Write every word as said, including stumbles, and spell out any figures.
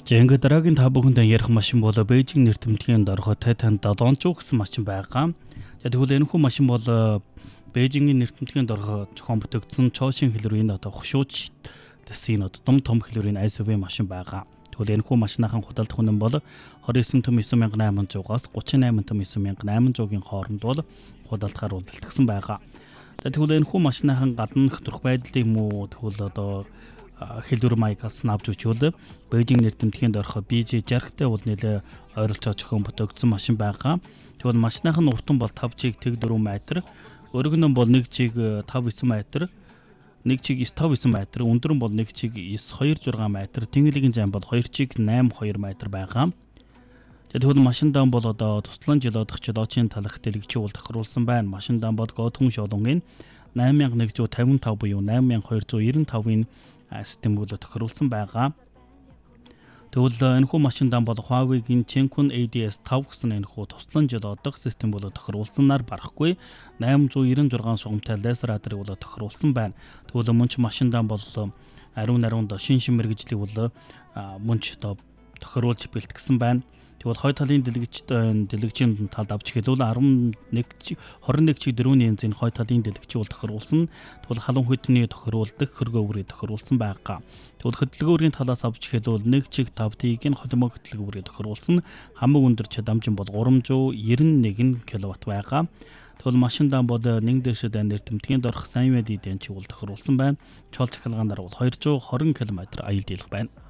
За ингээд дараагийн та бүхэндээ ярих машин бол Бээжин нэр тэмдгийн дорхой Тайвань долоончуу гэсэн машин байгаа. За тэгвэл энэхүү машин бол Бээжингийн нэр тэмдгийн дорхой зохион бүтэгдсэн Чошин хэлрийн одоо хушууч дэсийн одоо дом том хэлрийн эс ю ви машин байгаа. Тэгвэл энэхүү машинахан худалдах үнэн бол двадцать девять том нine thousand eight hundred-аас thirty-eight том nine thousand eight hundred-ийн хооронд бол худалдахаар бэлтгэсэн байгаа. За тэгвэл энэхүү машинахан гаднах төрх байдал юм уу тэгвэл одоо хэлбэр маягаас навж өчөөл Бээжин нэр тэмдгийн дорхой би жи sixty бол нэлээ ойролцоо зохион бүтэгдсэн машин байгаа. Тэгвэл машинахан уртан бол five чиг тэг four метр, өргөн нь бол one чиг five nine метр, one чиг nine five метр, өндөр нь бол one чиг nine two six метр, тэнгэлийн зам бол two чиг eight two метр байгаа. За тэгвэл машиндаа бол одоо туслан жилодох жилоочийн талах дэлгэцийн уул тохируулсан байна. Машиндаа бол гол хүн шолонгийн eight thousand one hundred fifty-five буюу eight thousand two hundred ninety-five-ийн систем бол тохируулсан байгаа. Тэгвэл энэхүү машиндаа бол Huawei-гийн Chenqun A D S five гэсэн энэхүү туслан жилодох систем бол тохируулсанаар барахгүй eight ninety-six шугамтай лазер радарыг бол тохируулсан байна. Тэгвэл мөн ч машиндаа бол ариун нариунд шин шин мэргэжлийг бол мөн ч тохируулж бэлтгэсэн байна. Тэгвэл хой талын дэлгэцийн дэлгэцийн талд авч хэлвэл eleven чиг twenty-one чиг four янзын хой талын дэлгэцийн бол тохируулсан. Тэгвэл халуун хөдөлгөөний тохируулдаг хөргөөврийг тохируулсан байгаа. Тэгвэл хөдөлгөөрийн талаас авч хэлвэл one чиг five тигийн холимог хөдөлгөөрийг тохируулсан. Хамаг өндөр чадамж бол three ninety-one киловатт байгаа. Тэгвэл машиндаа бол нэг дэшэд нэр тэмдгийн дорх сайн мэдээ дэн чиг бол тохируулсан байна. Чол цахилгаанаар бол two hundred twenty км аял дийлэх байна.